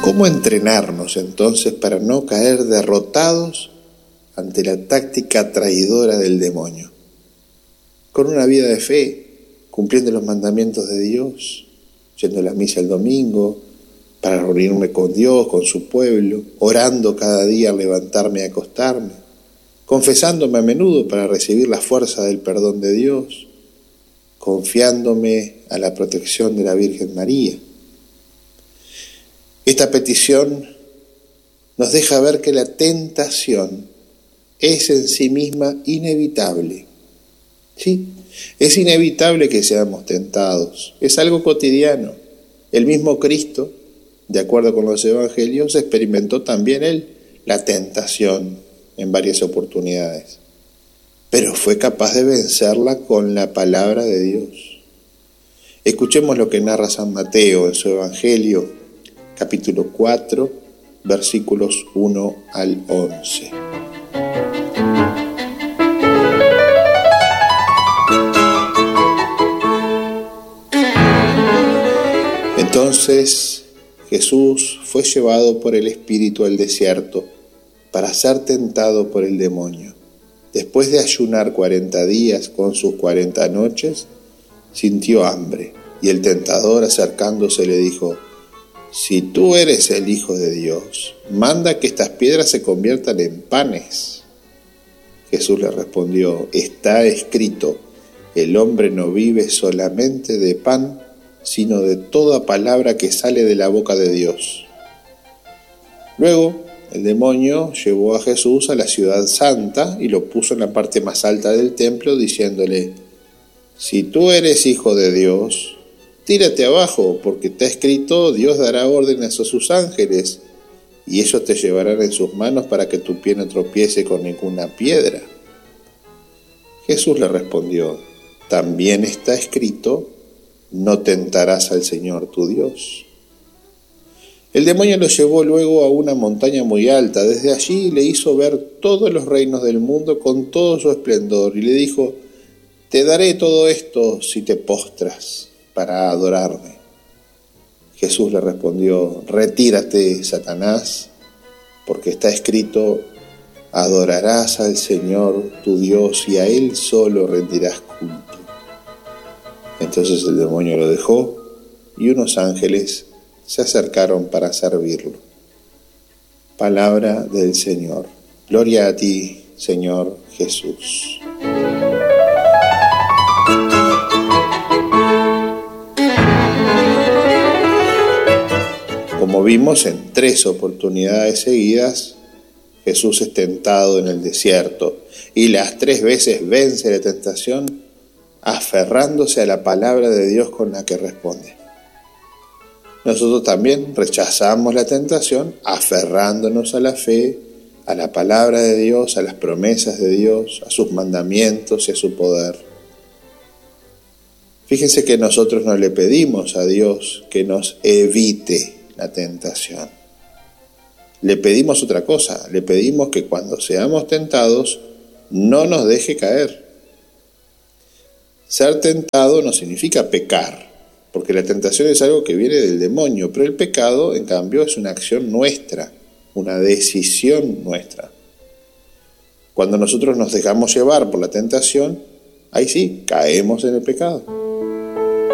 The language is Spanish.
¿Cómo entrenarnos entonces para no caer derrotados ante la táctica traidora del demonio? Con una vida de fe, cumpliendo los mandamientos de Dios, yendo a la misa el domingo, para reunirme con Dios, con su pueblo, orando cada día al levantarme y acostarme, confesándome a menudo para recibir la fuerza del perdón de Dios, confiándome a la protección de la Virgen María. Esta petición nos deja ver que la tentación es en sí misma inevitable. Sí, es inevitable que seamos tentados, es algo cotidiano. El mismo Cristo, de acuerdo con los evangelios, experimentó también él la tentación en varias oportunidades, pero fue capaz de vencerla con la palabra de Dios. Escuchemos lo que narra San Mateo en su evangelio, capítulo 4, versículos 1 al 11. Entonces Jesús fue llevado por el Espíritu al desierto para ser tentado por el demonio. Después de ayunar 40 días con sus 40 noches, sintió hambre, y el tentador, acercándose, le dijo: «Si tú eres el Hijo de Dios, manda que estas piedras se conviertan en panes». Jesús le respondió: «Está escrito, el hombre no vive solamente de pan, sino de toda palabra que sale de la boca de Dios». Luego, el demonio llevó a Jesús a la ciudad santa y lo puso en la parte más alta del templo, diciéndole: «Si tú eres Hijo de Dios, tírate abajo, porque está escrito, Dios dará órdenes a sus ángeles, y ellos te llevarán en sus manos para que tu pie no tropiece con ninguna piedra». Jesús le respondió: «También está escrito, no tentarás al Señor tu Dios». El demonio lo llevó luego a una montaña muy alta. Desde allí le hizo ver todos los reinos del mundo con todo su esplendor, y le dijo: «Te daré todo esto si te postras para adorarme». Jesús le respondió: «Retírate, Satanás, porque está escrito, adorarás al Señor tu Dios y a Él solo rendirás culto». Entonces el demonio lo dejó y unos ángeles se acercaron para servirlo. Palabra del Señor. Gloria a ti, Señor Jesús. Como vimos, en 3 oportunidades seguidas, Jesús es tentado en el desierto y las 3 veces vence la tentación aferrándose a la palabra de Dios con la que responde. Nosotros también rechazamos la tentación aferrándonos a la fe, a la palabra de Dios, a las promesas de Dios, a sus mandamientos y a su poder. Fíjense que nosotros no le pedimos a Dios que nos evite la tentación. Le pedimos otra cosa, le pedimos que cuando seamos tentados no nos deje caer. Ser tentado no significa pecar, porque la tentación es algo que viene del demonio, pero el pecado, en cambio, es una acción nuestra, una decisión nuestra. Cuando nosotros nos dejamos llevar por la tentación, ahí sí, caemos en el pecado.